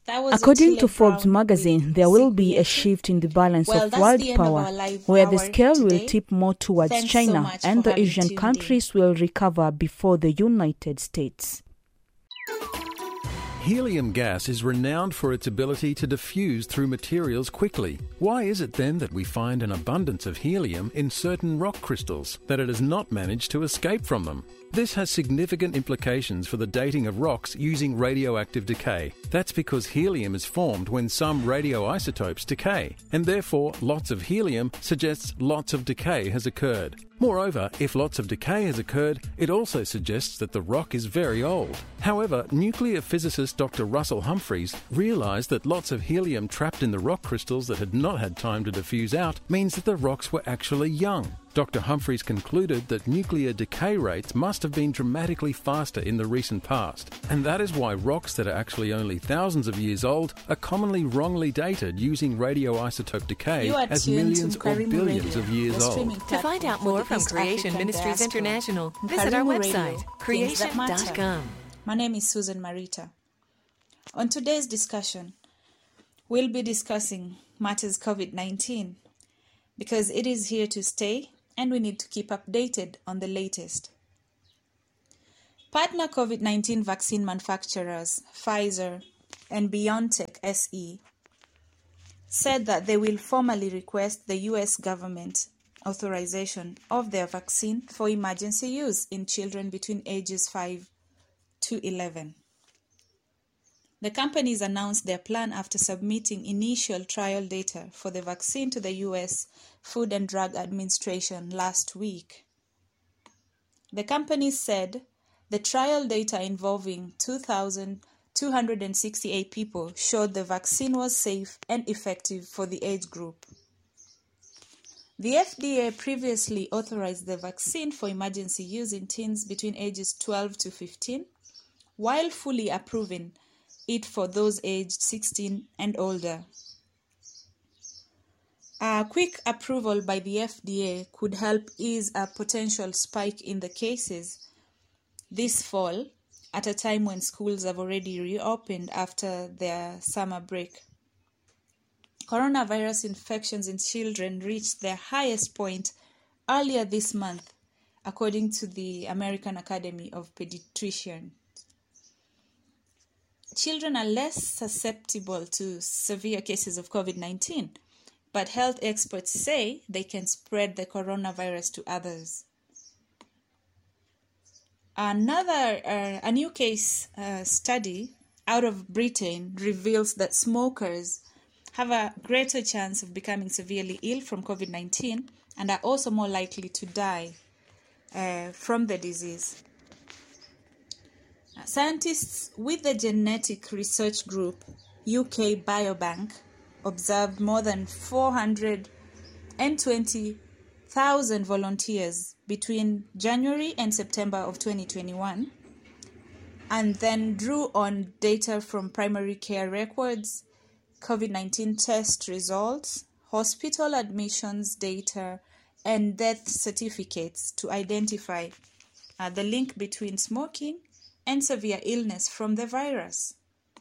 According to Forbes magazine, there will be a shift in the balance of world power, where the scale will tip more towards China and the Asian countries will recover before the United States. Helium gas is renowned for its ability to diffuse through materials quickly. Why is it then that we find an abundance of helium in certain rock crystals, that it has not managed to escape from them? This has significant implications for the dating of rocks using radioactive decay. That's because helium is formed when some radioisotopes decay, and therefore lots of helium suggests lots of decay has occurred. Moreover, if lots of decay has occurred, it also suggests that the rock is very old. However, nuclear physicist Dr. Russell Humphreys realised that lots of helium trapped in the rock crystals that had not had time to diffuse out means that the rocks were actually young. Dr. Humphreys concluded that nuclear decay rates must have been dramatically faster in the recent past, and that is why rocks that are actually only thousands of years old are commonly wrongly dated using radioisotope decay as millions or billions of years old. To find out more from Creation Ministries International, visit our website, creation.com. My name is Susan Marita. On today's discussion, we'll be discussing matters COVID-19 because it is here to stay and we need to keep updated on the latest. Partner COVID-19 vaccine manufacturers, Pfizer and BioNTech SE, said that they will formally request the US government authorization of their vaccine for emergency use in children between ages 5 to 11. The companies announced their plan after submitting initial trial data for the vaccine to the U.S. Food and Drug Administration last week. The companies said the trial data involving 2,268 people showed the vaccine was safe and effective for the age group. The FDA previously authorized the vaccine for emergency use in teens between ages 12 to 15, while fully approving it for those aged 16 and older. A quick approval by the FDA could help ease a potential spike in the cases this fall, at a time when schools have already reopened after their summer break. Coronavirus infections in children reached their highest point earlier this month, according to the American Academy of Pediatricians. Children are less susceptible to severe cases of COVID-19, but health experts say they can spread the coronavirus to others. A new case study out of Britain reveals that smokers have a greater chance of becoming severely ill from COVID-19 and are also more likely to die from the disease. Scientists with the genetic research group UK Biobank observed more than 420,000 volunteers between January and September of 2021, and then drew on data from primary care records, COVID-19 test results, hospital admissions data, and death certificates to identify the link between smoking and severe illness from the virus.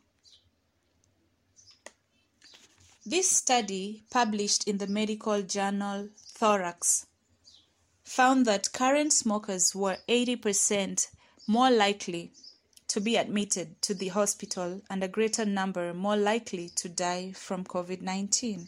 This study, published in the medical journal Thorax, found that current smokers were 80% more likely to be admitted to the hospital and a greater number more likely to die from COVID-19.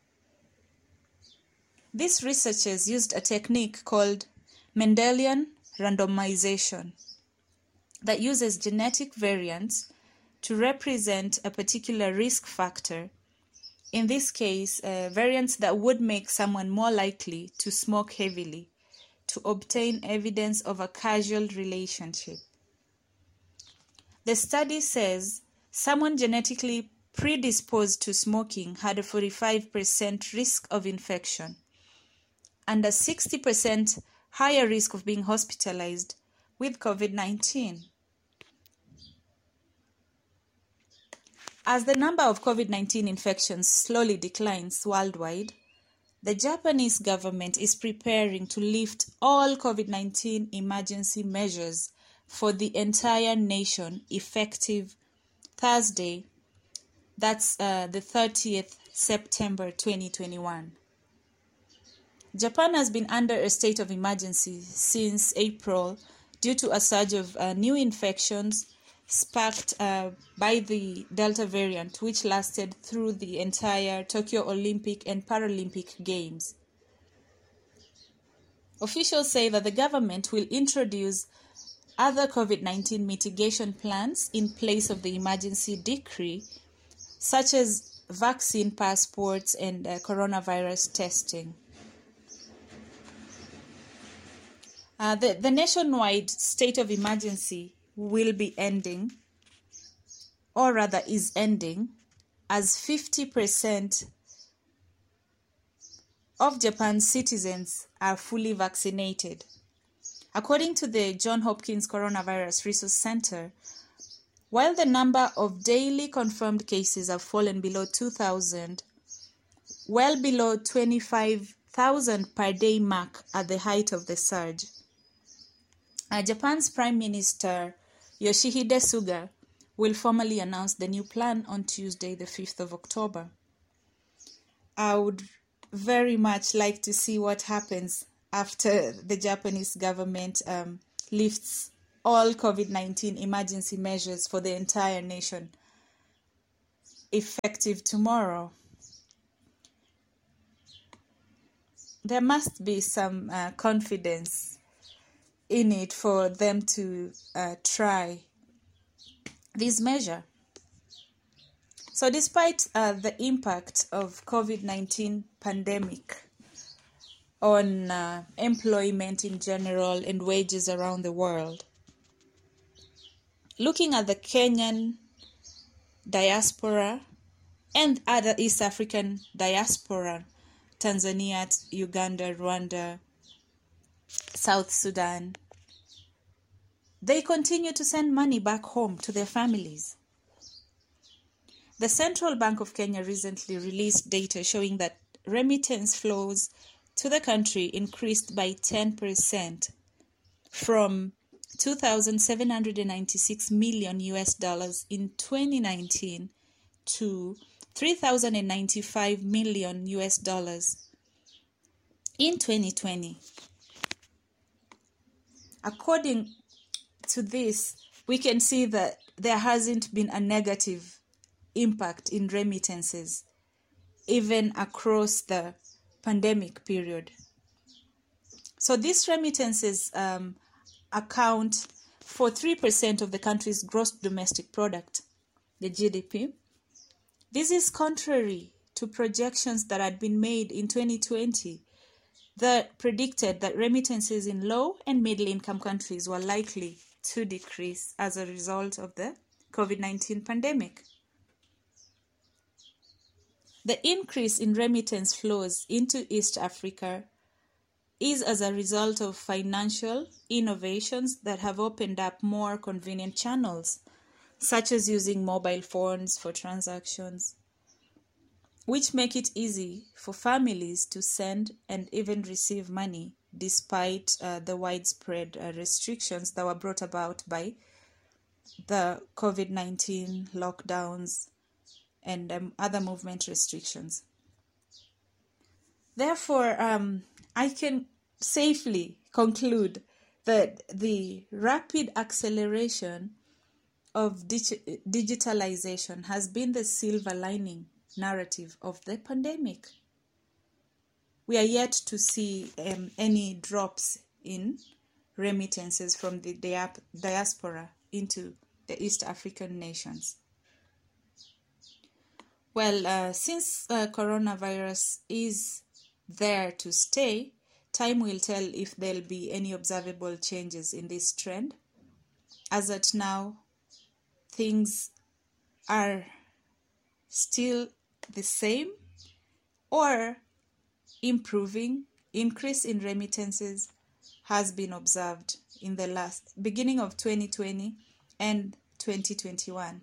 These researchers used a technique called Mendelian randomization that uses genetic variants to represent a particular risk factor, in this case, variants that would make someone more likely to smoke heavily, to obtain evidence of a causal relationship. The study says someone genetically predisposed to smoking had a 45% risk of infection and a 60% higher risk of being hospitalized with COVID-19. As the number of COVID-19 infections slowly declines worldwide, the Japanese government is preparing to lift all COVID-19 emergency measures for the entire nation effective Thursday, That's the 30th September 2021. Japan has been under a state of emergency since April due to a surge of new infections sparked by the Delta variant, which lasted through the entire Tokyo Olympic and Paralympic Games. Officials say that the government will introduce other COVID-19 mitigation plans in place of the emergency decree, such as vaccine passports and coronavirus testing. The nationwide state of emergency will be ending, or rather is ending, as 50% of Japan's citizens are fully vaccinated. According to the Johns Hopkins Coronavirus Resource Center, while the number of daily confirmed cases have fallen below 2,000, well below 25,000 per day mark at the height of the surge, Japan's Prime Minister Yoshihide Suga will formally announce the new plan on Tuesday, the 5th of October. I would very much like to see what happens after the Japanese government lifts all COVID-19 emergency measures for the entire nation, effective tomorrow. There must be some confidence in it for them to try this measure. So despite the impact of COVID-19 pandemic on employment in general and wages around the world, looking at the Kenyan diaspora and other East African diaspora, Tanzania, Uganda, Rwanda, South Sudan, they continue to send money back home to their families. The Central Bank of Kenya recently released data showing that remittance flows to the country increased by 10% from $2,796 million in 2019 to $3,095 million in 2020. According to this, we can see that there hasn't been a negative impact in remittances, even across the pandemic period. So these remittances account for 3% of the country's gross domestic product, the GDP. This is contrary to projections that had been made in 2020 that predicted that remittances in low and middle income countries were likely to decrease as a result of the COVID-19 pandemic. The increase in remittance flows into East Africa is as a result of financial innovations that have opened up more convenient channels, such as using mobile phones for transactions, which make it easy for families to send and even receive money despite the widespread restrictions that were brought about by the COVID-19 lockdowns and other movement restrictions. Therefore, I can safely conclude that the rapid acceleration of digitalization has been the silver lining narrative of the pandemic. We are yet to see any drops in remittances from the diaspora into the East African nations. Well, since coronavirus is there to stay, time will tell if there'll be any observable changes in this trend. As at now, things are still the same or improving. Increase in remittances has been observed in the beginning of 2020 and 2021.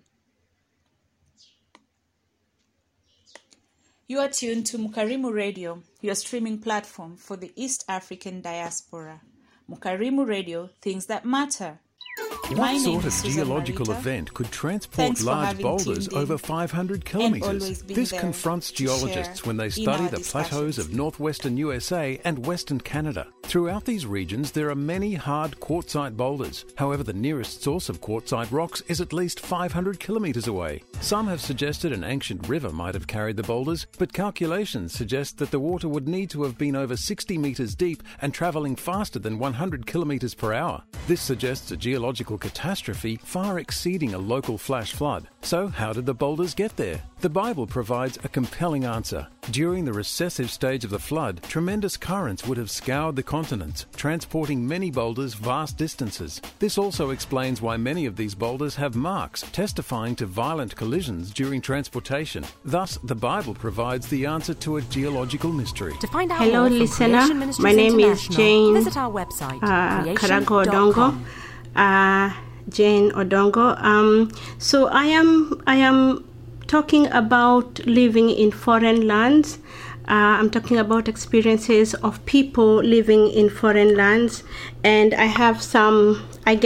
You are tuned to Mukarimu Radio, your streaming platform for the East African diaspora. Mukarimu Radio, things that matter. What sort of geological event could transport large boulders over 500 kilometres? This confronts geologists when they study the plateaus of northwestern USA and western Canada. Throughout these regions, there are many hard quartzite boulders. However, the nearest source of quartzite rocks is at least 500 kilometres away. Some have suggested an ancient river might have carried the boulders, but calculations suggest that the water would need to have been over 60 metres deep and travelling faster than 100 kilometres per hour. This suggests a geological catastrophe far exceeding a local flash flood. So how did the boulders get there? The Bible provides a compelling answer. During the recessive stage of the flood, tremendous currents would have scoured the continents, transporting many boulders vast distances. This also explains why many of these boulders have marks, testifying to violent collisions during transportation. Thus, the Bible provides the answer to a geological mystery. To find out Hello, more from listener. Creation Ministries My name is International, Jane visit our website, Karago creation.com. Odongo. Jane Odongo. So I am talking about living in foreign lands. I'm talking about experiences of people living in foreign lands, and I have some I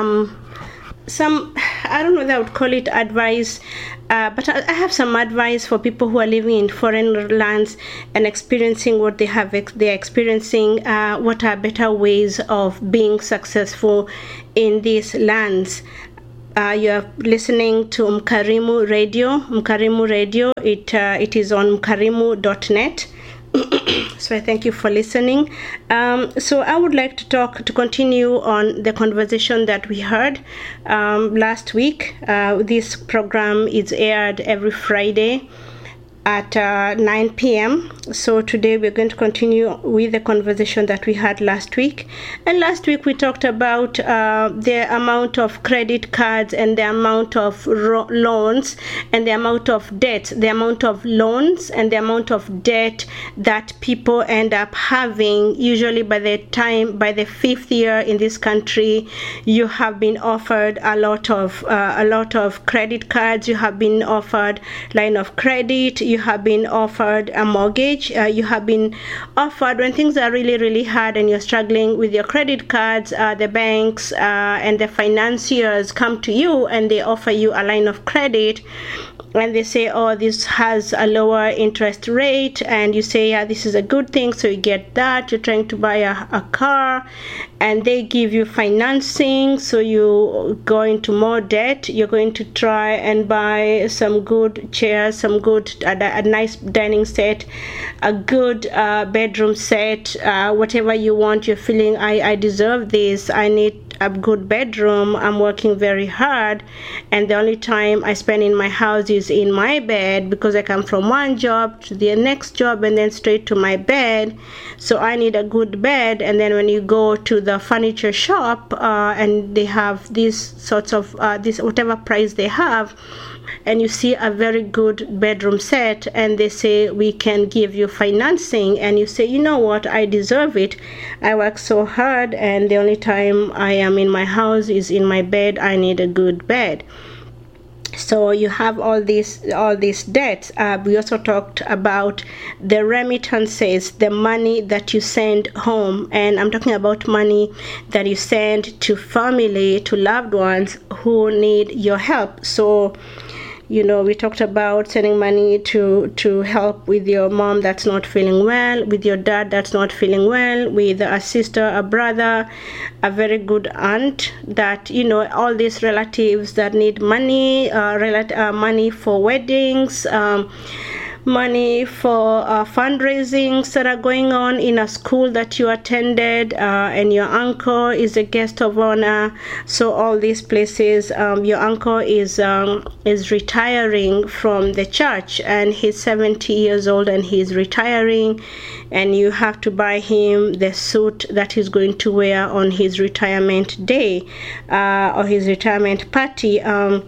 don't know if I would call it advice, but I have some advice for people who are living in foreign lands and experiencing what they're experiencing. What are better ways of being successful in these lands? You are listening to Mkarimu Radio. Mkarimu Radio, it is on mkarimu.net. So I thank you for listening. So I would like to continue on the conversation that we heard last week. This program is aired every Friday at 9 p.m. So today we're going to continue with the conversation that we had last week. And last week we talked about the amount of credit cards and the amount of loans and the amount of debt, the amount of loans and the amount of debt that people end up having. Usually by the fifth year in this country, you have been offered a lot of credit cards. You have been offered line of credit. You have been offered a mortgage. You have been offered, when things are really, really hard and you're struggling with your credit cards, the banks and the financiers come to you and they offer you a line of credit. And they say, oh, this has a lower interest rate, and you say, yeah, this is a good thing, so you get that. You're trying to buy a car, and they give you financing, so you go into more debt. You're going to try and buy some good chairs, a nice dining set, a good bedroom set, whatever you want. You're feeling, I deserve this, I need a good bedroom, I'm working very hard, and the only time I spend in my house is in my bed, because I come from one job to the next job and then straight to my bed. So I need a good bed. And then when you go to the furniture shop and they have these sorts of this whatever price they have, and you see a very good bedroom set and they say, we can give you financing, and you say, you know what, I deserve it, I work so hard, and the only time I am in my house is in my bed, I need a good bed. So you have all these debts. We also talked about the remittances, the money that you send home, and I'm talking about money that you send to family, to loved ones who need your help. So, you know, we talked about sending money to help with your mom that's not feeling well, with your dad that's not feeling well, with a sister, a brother, a very good aunt, that, you know, all these relatives that need money, money for weddings, money for fundraisings that are going on in a school that you attended, and your uncle is a guest of honor. So all these places, your uncle is retiring from the church, and he's 70 years old and he's retiring, and you have to buy him the suit that he's going to wear on his retirement day or his retirement party.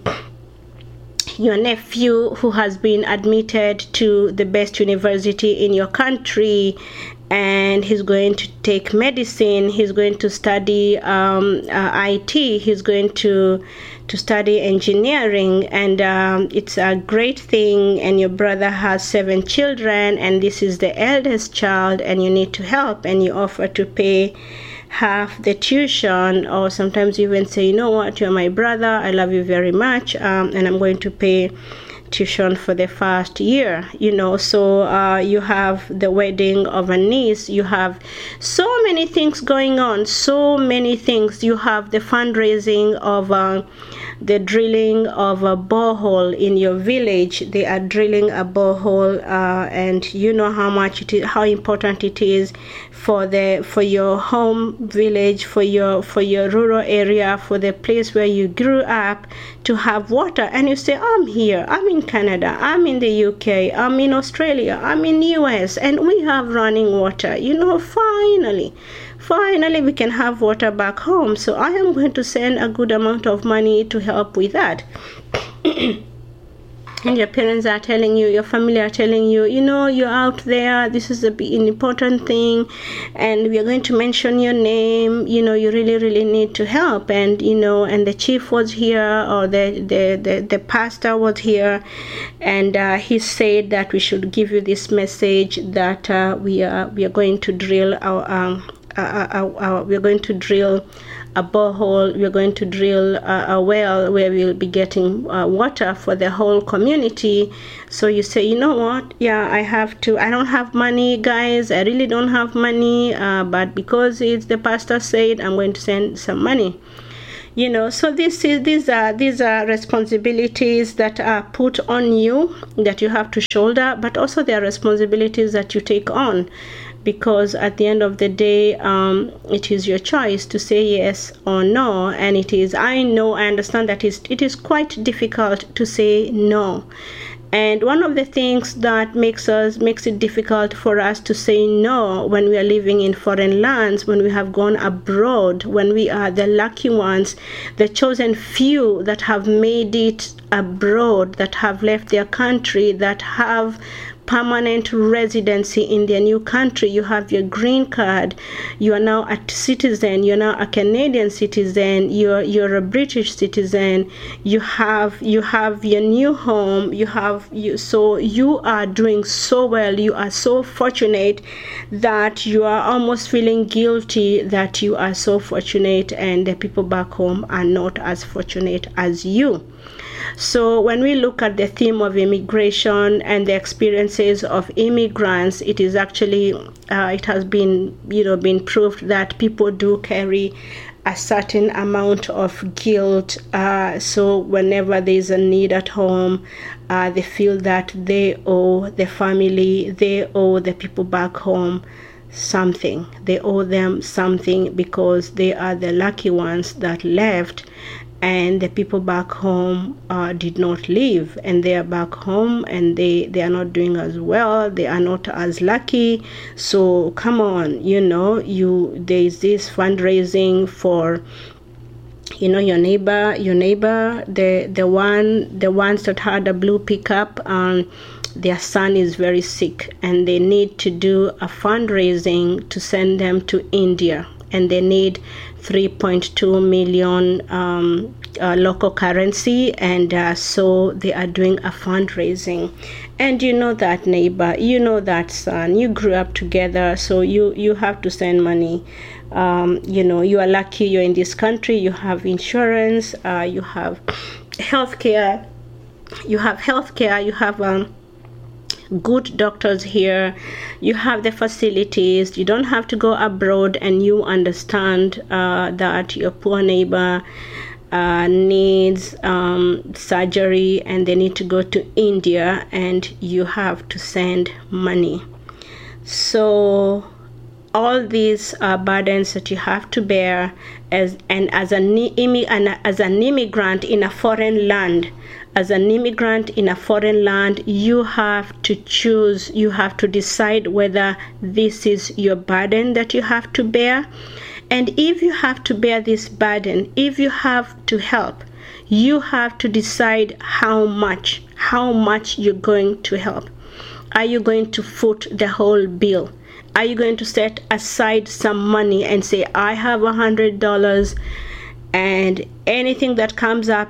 Your nephew who has been admitted to the best university in your country, and he's going to take medicine, he's going to study IT, he's going to study engineering, and it's a great thing, and your brother has 7 children and this is the eldest child and you need to help, and you offer to pay half the tuition, or sometimes you even say, you know what, you're my brother, I love you very much, and I'm going to pay tuition for the first year, so you have the wedding of a niece, you have so many things going on, so many things. You have the fundraising of the drilling of a borehole in your village. They are drilling a borehole, and you know how much it is, how important it is for your home village, for your rural area, for the place where you grew up, to have water. And you say, I'm here, I'm in Canada, I'm in the UK, I'm in Australia, I'm in US, and we have running water. Finally we can have water back home. So I am going to send a good amount of money to help with that. And your parents are telling you, your family are telling you, you're out there, this is an important thing, and we are going to mention your name, you really, really need to help. And, and the chief was here, or the pastor was here, and he said that we should give you this message, that we are going to drill we're going to drill a borehole, we're going to drill a well where we'll be getting water for the whole community. So you say, you know what, I don't have money, guys, I really don't have money, but because it's the pastor said, I'm going to send some money. So these are responsibilities that are put on you, that you have to shoulder, but also there are responsibilities that you take on, because at the end of the day, it is your choice to say yes or no. And I understand that it is quite difficult to say no. And one of the things that makes it difficult for us to say no when we are living in foreign lands, when we have gone abroad, when we are the lucky ones, the chosen few that have made it abroad, that have left their country, that have permanent residency in their new country. You have your green card, you are now a citizen, you're now a Canadian citizen, you're a British citizen, you have your new home, so you are doing so well, you are so fortunate that you are almost feeling guilty that you are so fortunate, and the people back home are not as fortunate as you. So when we look at the theme of immigration and the experiences of immigrants, it is actually it has been been proved that people do carry a certain amount of guilt. So whenever there is a need at home, they feel that they owe the family, they owe the people back home something. They owe them something because they are the lucky ones that left, and the people back home did not leave, and they are back home and they are not doing as well, they are not as lucky. So come on, there is this fundraising for your neighbor, the ones that had a blue pickup, their son is very sick, and they need to do a fundraising to send them to India, and they need 3.2 million local currency, and so they are doing a fundraising. And that neighbor, that son, you grew up together, so you have to send money. You are lucky you're in this country, you have insurance, you have healthcare, you have good doctors here, you have the facilities, you don't have to go abroad, and you understand that your poor neighbor needs surgery and they need to go to India, and you have to send money. So all these are burdens that you have to bear as an immigrant in a foreign land. As an immigrant in a foreign land, you have to choose, you have to decide whether this is your burden that you have to bear. And if you have to bear this burden, if you have to help, you have to decide how much you're going to help. Are you going to foot the whole bill? Are you going to set aside some money and say, I have $100, and anything that comes up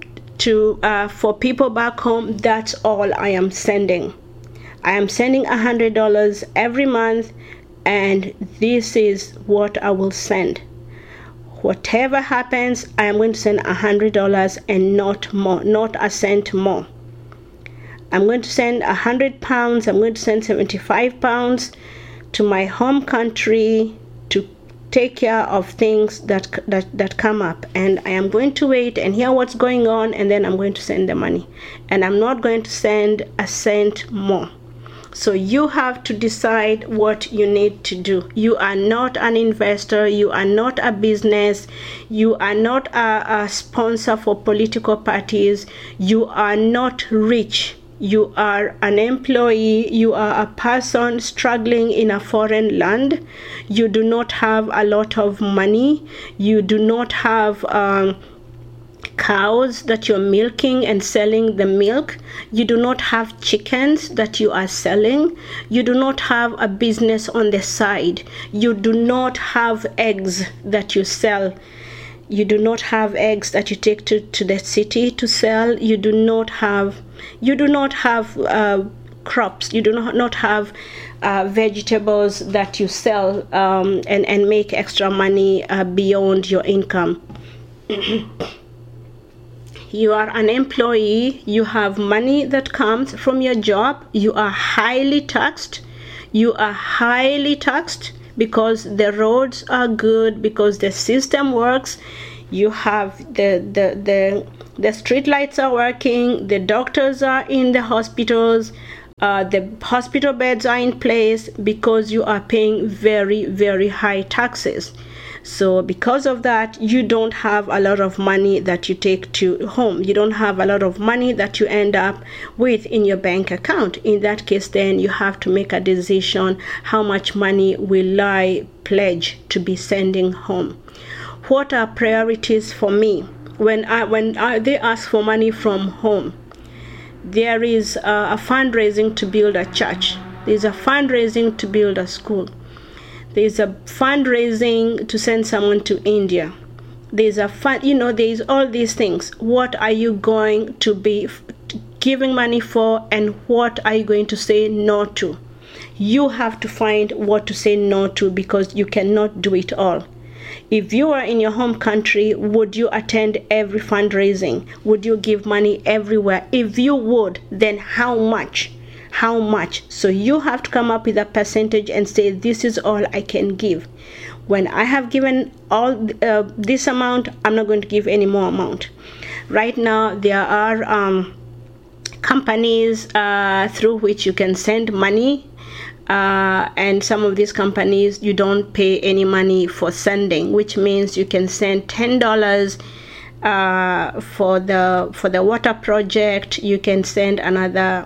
for people back home, that's all I am sending. I am sending $100 every month and this is what I will send. Whatever happens, I am going to send $100 and not more, not a cent more. I'm going to send £100. I'm going to send £75 to my home country to take care of things that come up, and I am going to wait and hear what's going on, and then I'm going to send the money, and I'm not going to send a cent more. So you have to decide what you need to do. You are not an investor, you are not a business, you are not a sponsor for political parties, you are not rich. You are an employee, you are a person struggling in a foreign land, you do not have a lot of money, you do not have cows that you're milking and selling the milk, you do not have chickens that you are selling, you do not have a business on the side, you do not have eggs that you sell. You do not have eggs that you take to the city to sell. You do not have crops. You do not have vegetables that you sell and make extra money beyond your income. You are an employee. You have money that comes from your job. You are highly taxed. Because the roads are good, because the system works. You have the street lights are working, the doctors are in the hospitals, the hospital beds are in place, because you are paying very, very high taxes. So because of that, you don't have a lot of money that you take to home. You don't have a lot of money that you end up with in your bank account. In that case, then you have to make a decision. How much money will I pledge to be sending home? What are priorities for me? When they ask for money from home, there is a fundraising to build a church. There's a fundraising to build a school. There's a fundraising to send someone to India. There's there's all these things. What are you going to be giving money for, and what are you going to say no to? You have to find what to say no to, because you cannot do it all. If you are in your home country, would you attend every fundraising? Would you give money everywhere? If you would, then how much? How much? So you have to come up with a percentage and say, this is all I can give. When I have given all this amount, I'm not going to give any more amount. Right now, there are companies through which you can send money. And some of these companies, you don't pay any money for sending, which means you can send $10 for the water project. You can send another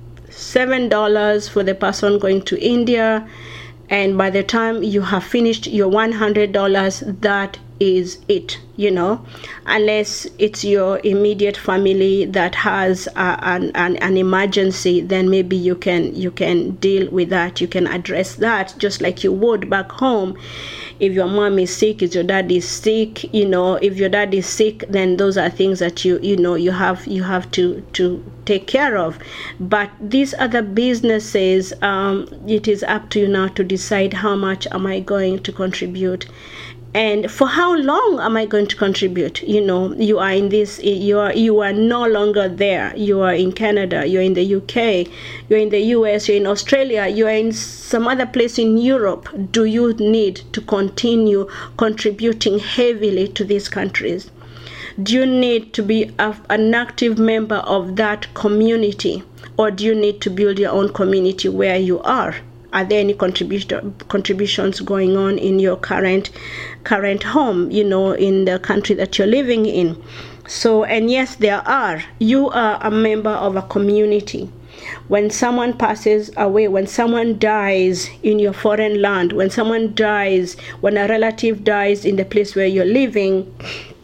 $7 for the person going to India, and by the time you have finished your $100, that is it, unless it's your immediate family that has an emergency, then maybe you can deal with that. You can address that just like you would back home. If your mom is sick, if your dad is sick, if your dad is sick, then those are things that you have to take care of. But these other businesses, it is up to you now to decide how much am I going to contribute. And for how long am I going to contribute? You are in this, you are no longer there. You are in Canada, you're in the UK, you're in the US, you're in Australia, you're in some other place in Europe. Do you need to continue contributing heavily to these countries? Do you need to be an active member of that community? Or do you need to build your own community where you are? Are there any contributions going on in your current home, in the country that you're living in? So, and yes, there are. You are a member of a community. When someone passes away, when someone dies in your foreign land, when someone dies, when a relative dies in the place where you're living,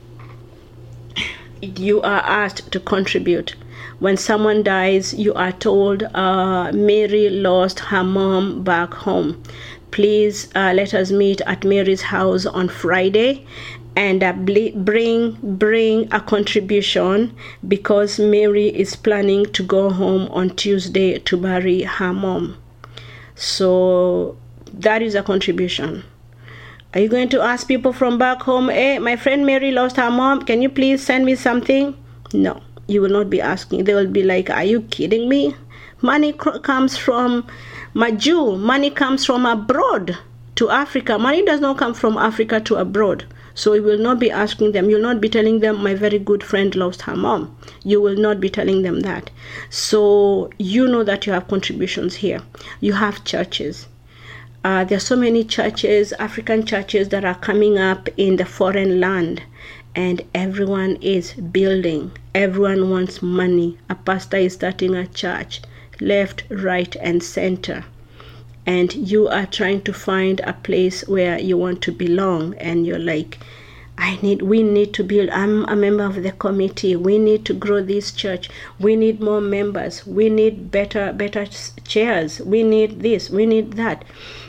you are asked to contribute. When someone dies, you are told, Mary lost her mom back home. Please let us meet at Mary's house on Friday and bring a contribution, because Mary is planning to go home on Tuesday to bury her mom. So That is a contribution. Are you going to ask people from back home, hey, my friend Mary lost her mom, can you please send me something? No, you will not be asking. They will be like, are you kidding me? Money comes from Maju. Money comes from abroad to Africa. Money does not come from Africa to abroad. So you will not be asking them. You will not be telling them, my very good friend lost her mom. You will not be telling them that. So you know that you have contributions here. You have churches. There are so many churches, African churches, that are coming up in the foreign land. And everyone is building. Everyone wants money. A pastor is starting a church, left, right, and center. And you are trying to find a place where you want to belong. And you're like, we need to build. I'm a member of the committee. We need to grow this church. We need more members. We need better chairs. We need this. We need that.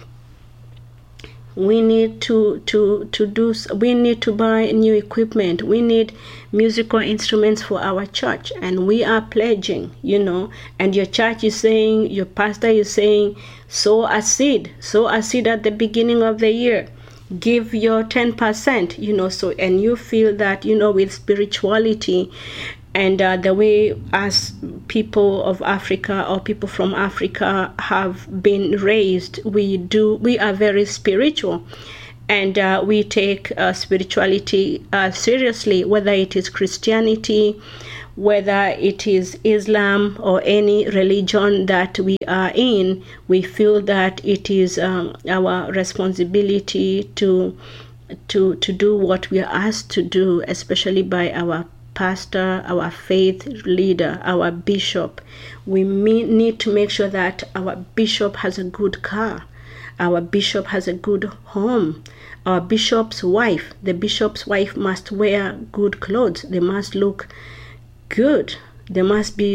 We need we need to buy new equipment. We need musical instruments for our church, and we are pledging, and your church is saying, your pastor is saying, sow a seed at the beginning of the year, give your 10%, so, and you feel that, with spirituality and the way as people of Africa or people from Africa have been raised, we are very spiritual, and we take spirituality seriously, whether it is Christianity, whether it is Islam or any religion that we are in. We feel that it is our responsibility to do what we are asked to do, especially by our pastor, our faith leader, our bishop. We need to make sure that our bishop has a good car, our bishop has a good home, our bishop's wife, the bishop's wife must wear good clothes, they must look good, they must be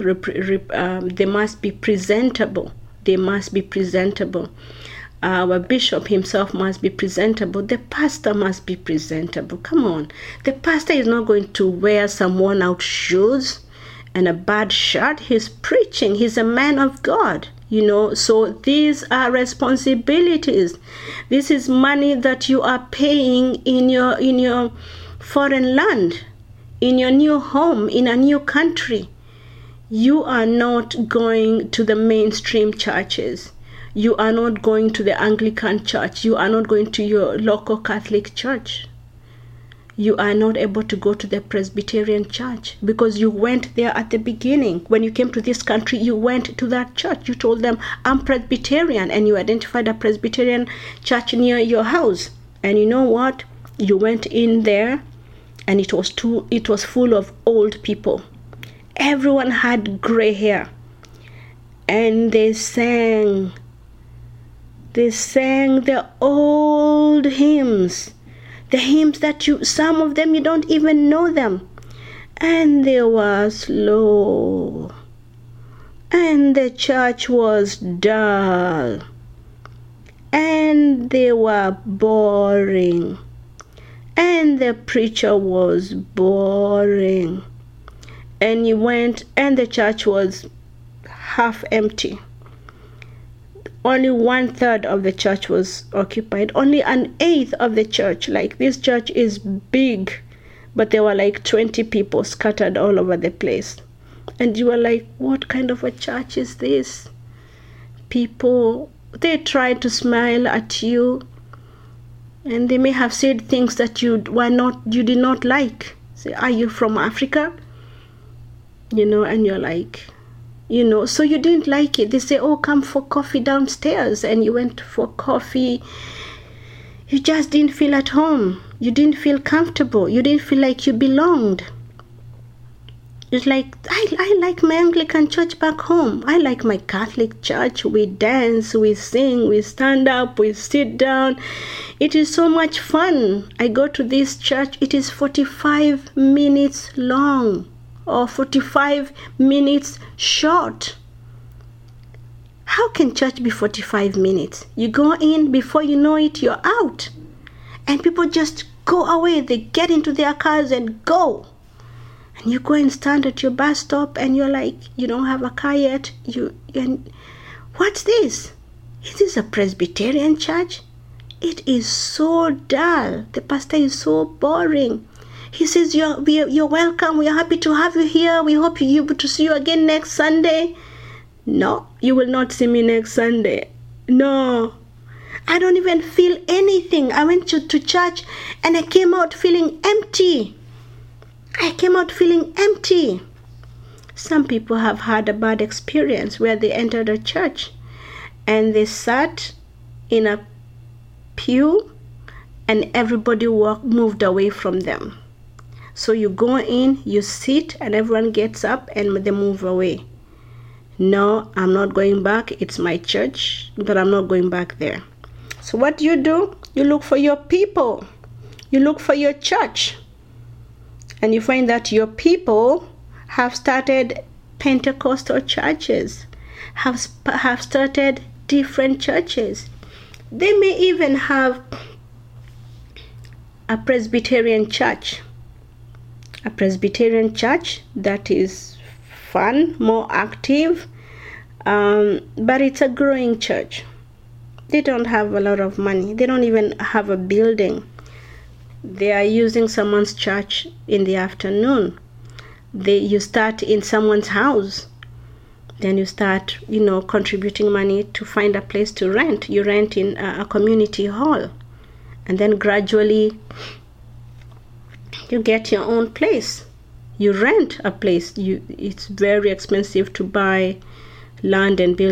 presentable, Our bishop himself must be presentable. The pastor must be presentable. Come on. The pastor is not going to wear some worn out shoes and a bad shirt. He's preaching. He's a man of God, So these are responsibilities. This is money that you are paying in your foreign land, in your new home, in a new country. You are not going to the mainstream churches. You are not going to the Anglican church. You are not going to your local Catholic church. You are not able to go to the Presbyterian church because you went there at the beginning. When you came to this country, you went to that church. You told them, I'm Presbyterian, and you identified a Presbyterian church near your house. And you know what? You went in there, and it was full of old people. Everyone had gray hair. And they sang the old hymns, the hymns that some of them you don't even know them. And they were slow. And the church was dull. And they were boring. And the preacher was boring. And you went, and the church was half empty. Only 1/3 of the church was occupied. Only 1/8 of the church. Like, this church is big, but there were like 20 people scattered all over the place. And you were like, what kind of a church is this? People, they tried to smile at you, and they may have said things that you did not like. Say, are you from Africa? And you're like, so you didn't like it. They say, oh, come for coffee downstairs. And you went for coffee. You just didn't feel at home. You didn't feel comfortable. You didn't feel like you belonged. It's like, I like my Anglican church back home. I like my Catholic church. We dance, we sing, we stand up, we sit down. It is so much fun. I go to this church. It is 45 minutes long. Or 45 minutes short. How can church be 45 minutes? You go in, before you know it, you're out. And people just go away. They get into their cars and go. And you go and stand at your bus stop and you're like, you don't have a car yet. And what's this? Is this a Presbyterian church? It is so dull. The pastor is so boring. He says, you're welcome. We are happy to have you here. We hope to see you again next Sunday. No, you will not see me next Sunday. No. I don't even feel anything. I went to church and I came out feeling empty. Some people have had a bad experience where they entered a church and they sat in a pew and everybody moved away from them. So you go in, you sit, and everyone gets up and they move away. No, I'm not going back. It's my church, but I'm not going back there. So what do? You look for your people. You look for your church. And you find that your people have started Pentecostal churches, have started different churches. They may even have a Presbyterian church that is fun, more active, but it's a growing church. They don't have a lot of money. They don't even have a building. They are using someone's church in the afternoon. You start in someone's house. Then you start, contributing money to find a place to rent. You rent in a community hall. And then gradually you get your own place. You rent a place. It's very expensive to buy land and build